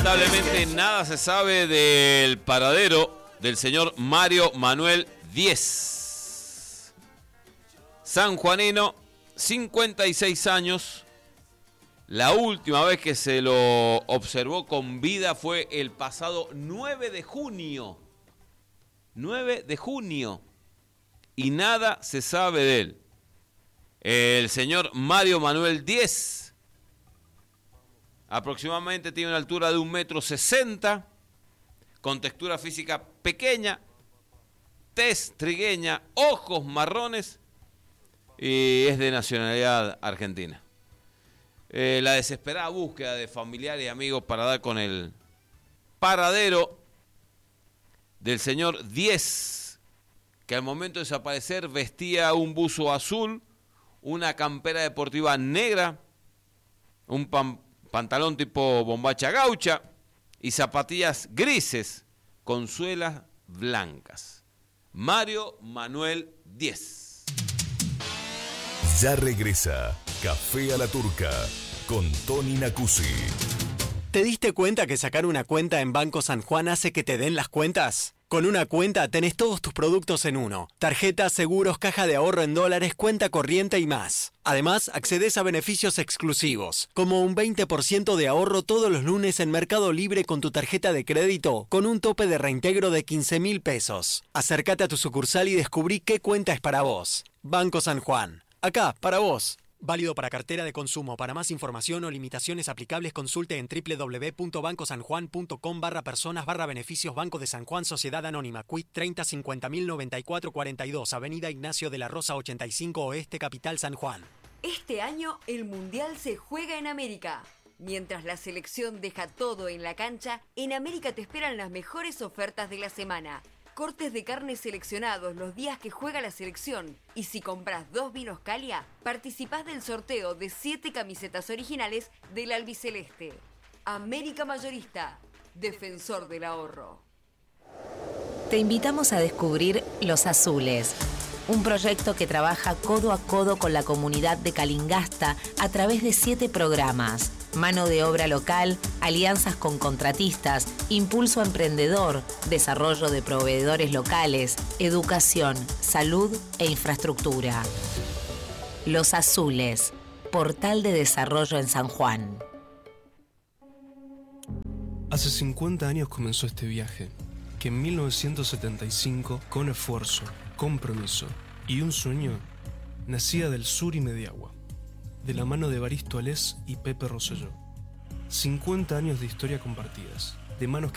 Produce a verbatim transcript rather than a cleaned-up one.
Lamentablemente nada se sabe del paradero del señor Mario Manuel Diez. Sanjuanino, cincuenta y seis años. La última vez que se lo observó con vida fue el pasado nueve de junio. nueve de junio. Y nada se sabe de él. El señor Mario Manuel Diez aproximadamente tiene una altura de un metro sesenta, con textura física pequeña, tez trigueña, ojos marrones y es de nacionalidad argentina. Eh, la desesperada búsqueda de familiares y amigos para dar con el paradero del señor Diez, que al momento de desaparecer vestía un buzo azul, una campera deportiva negra, un pan, pantalón tipo bombacha gaucha y zapatillas grises con suelas blancas. Mario Manuel Diez. Ya regresa Café a la Turca con Tony Nacuzzi. ¿Te diste cuenta que sacar una cuenta en Banco San Juan hace que te den las cuentas? Con una cuenta tenés todos tus productos en uno. Tarjetas, seguros, caja de ahorro en dólares, cuenta corriente y más. Además, accedes a beneficios exclusivos, como un veinte por ciento de ahorro todos los lunes en Mercado Libre con tu tarjeta de crédito, con un tope de reintegro de quince mil pesos. Acércate a tu sucursal y descubrí qué cuenta es para vos. Banco San Juan. Acá, para vos. Válido para cartera de consumo. Para más información o limitaciones aplicables, consulte en doble u doble u doble u punto bancosanjuan.com barra personas barra beneficios. Banco de San Juan, Sociedad Anónima, Q I T treinta cincuenta mil noventa y cuatro cuarenta y dos, Avenida Ignacio de la Rosa ochenta y cinco Oeste, Capital San Juan. Este año el Mundial se juega en América. Mientras la selección deja todo en la cancha, en América te esperan las mejores ofertas de la semana. Cortes de carne seleccionados los días que juega la selección. Y si compras dos vinos Calia, participás del sorteo de siete camisetas originales del albiceleste. América Mayorista, defensor del ahorro. Te invitamos a descubrir Los Azules, un proyecto que trabaja codo a codo con la comunidad de Calingasta a través de siete programas. Mano de obra local, alianzas con contratistas, impulso emprendedor, desarrollo de proveedores locales, educación, salud e infraestructura. Los Azules, portal de desarrollo en San Juan. Hace cincuenta años comenzó este viaje, que en mil novecientos setenta y cinco, con esfuerzo, compromiso y un sueño, nacía del sur y Mediagua, de la mano de Evaristo Alés y Pepe Rosselló. cincuenta años de historia compartidas, de manos